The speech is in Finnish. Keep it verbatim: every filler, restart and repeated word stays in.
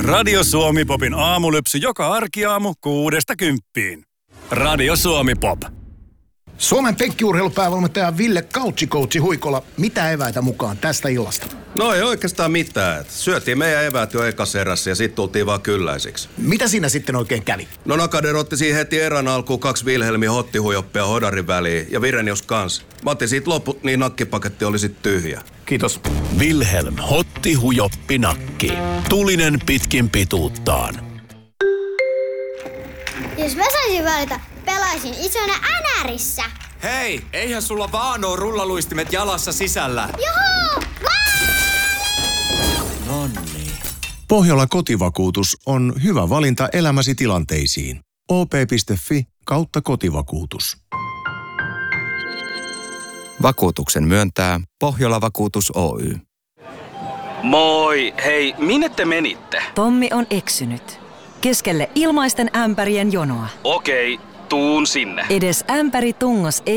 Radio Suomi Popin aamulypsy joka arkiaamu kuudesta kymppiin. Radio Suomi Pop. Suomen penkkiurheilupäävalmentaja Ville Couchikoutsi Huikola, mitä eväitä mukaan tästä illasta? No ei oikeastaan mitään. Syötiin meidän eväät jo ekas erässä ja sit tultiin vaan kylläisiksi. Mitä siinä sitten oikein kävi? No Nakader otti siihen heti erän alkuun kaksi Wilhelmin hottihujoppia hodarin väliin ja Virenius kans. Mä otin siitä loput, niin nakkipaketti oli sit tyhjä. Kiitos. Wilhelm hottihujoppi nakki. Tulinen pitkin pituuttaan. Jos mä saisin valita, pelaisin isona Änärissä. Hei, eihän sulla vaan oo rullaluistimet jalassa sisällä. Juhu! Nonni. Pohjola kotivakuutus on hyvä valinta elämäsi tilanteisiin. o p piste f i kautta kotivakuutus. Vakuutuksen myöntää Pohjola Vakuutus Oy. Moi, hei, minne te menitte? Tommi on eksynyt. Keskelle ilmaisten ämpärien jonoa. Okei, tuun sinne. Edes ämpäri tungos ei